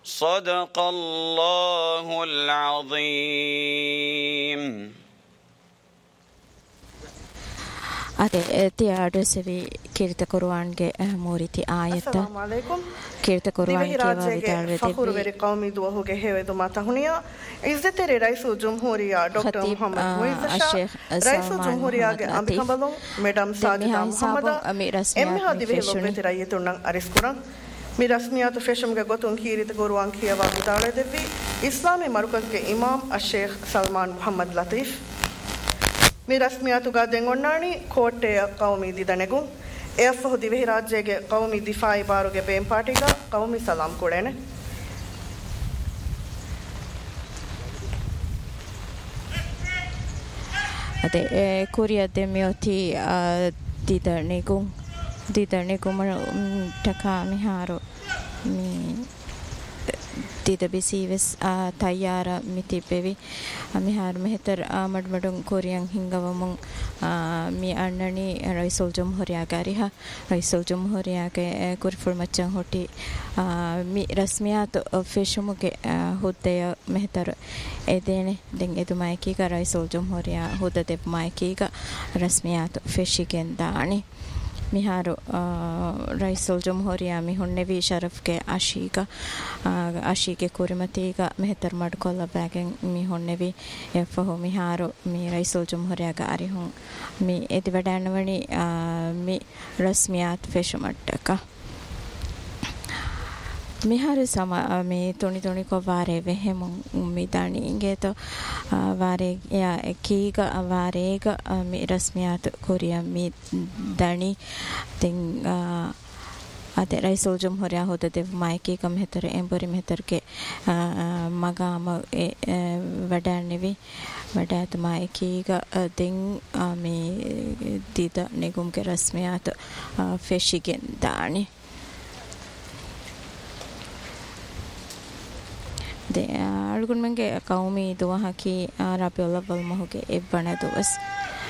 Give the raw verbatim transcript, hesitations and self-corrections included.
صدق الله العظيم. ಅದೇ ತಿಯಾಡು ಸವಿ ಕೀರ್ತ ಕುರ್ವಾನ್ಗೆ ಮೂರಿತಿ ಆಯತ ಅಸ್ಸಲಾಮು ಅಲೈಕುಂ ಕೀರ್ತ ಕುರ್ವಾನ್ ಕೇವಾ ಫಖುರು very ಕೌಮಿ ದುವಹುಗೆ ಹೇವೆದು ಮಾತಹುನಿಯಾ ಇಜ್ಜತೆರೆ rice ಜುಮ್ಹೂರಿಯಾ doctor Muhammad ಮುಯಿಜ್ Shah rice ಜುಮ್ಹೂರಿಯಾಗೆ ಅಂಬಿಕಂಬಲು madam ಸಾಜಿದಾ ಮುಹಮ್ಮದ ಎಮ್ಮೆ ಹದಿವೆ ಲೊಬ್ಬೆತಿ ರೈಯತುಣ್ಣಂ ಅರಿಸ್ಕುರಂ ಮಿ ರಸ್ಮಿಯಾತು ಫೆಶಮ್ಗೆ ಗೊತ್ತುಂ ಕೀರಿತ ಕುರ್ವಾನ್ ಕಿಯವಾ ಬಿತಾಳೆ ದೆವ್ವಿ ಇಸ್ಲಾಮಿ ಮರುಕಜ್ಗೆ ಇಮಾಮ್ ಅಶೇಖ್ ಸಲ್ಮಾನ್ ಮುಹಮ್ಮದ್ ಲತೀಫ್ ಮಿ ರಸ್ಮಿಯಾತುಗಾ ದೆಂಗೊಣ್ಣಾಣಿ ಕೋಟೆಯ ಕೌಮಿ ದಿದನೆಗು ಎಫ್ಫಹು ದಿವೆಹಿ ರಾಜ್ಯಗೆ ಕೌಮಿ ದಿಫಾಯಿ ಬಾರುಗೆ ಬೇಂಪಾಟಿಗ ಕೌಮಿ ಸಲಾಂ ಕುಳೇನೆ ಅದೇ ಕುರಿಯದ್ದೆ ಮಿಯೋತಿ ದಿದನೆಗು ದಿದನೆಗು ಟಕಾ ಮಿಹಾರು ಮಿ තිද බිසීවෙස් තයාර මිතිපෙවි මිහාර මෙහෙතර මඩමඩුන් කොරියන් හිංගවමුන් මි අන්නනි රයිසුල් ජම්හුරියාගාරිහ රයිසුල් ජම්හුරියාගේ කුරිෆුල් මච්චන් හොටි මි රස්මියාත ෆෙෂමුගේ හුද්දය මෙහෙතර එදේනේ දෙන් එදුමයිකීක රයිසුල් ජම්හුරියා හුද්ද දෙප්මයිකීක රස්මියාත ෆෙෂිගෙන් දානි මිහාරු රයිසුල් ජම්හුරියා මිහුන්නෙවි ශරෆ්ගේ අශීක අශීගේ කුරිමතීක මෙහෙතර මඩකොල්ල බෑගෙන් මිහුන්නෙවි එෆහු මිහාරු මි රයිසුල් ජම්හුරියාගේ අරිහුන් මි එදි වැඩන්නවනි මි රස්මියාත් ෆෙෂමට්ටක මිහාරු සම මේ තුනි තුනි කො වාරේ වෙහෙමුන් මිදානි ඉංගේත වාරේ යා කීග වාරේග මි රස්මියාත් කොරියා මි දනි තින් අද රයිසුල් ජම්හුරියා හොද දෙව මයිකී කම හෙතර එම්බරි මෙහෙතරගේ මගාම වැඩන්නේවි වැඩත මයිකීග දින් මේ දිද නිගුම්ගේ රස්මියාත් ෆෙෂිගෙන් දානි අල්ගුන්මගේ කවුමී දුවහකි රබියුල් අව්වල් මහුගේ එබ්බන දුවස්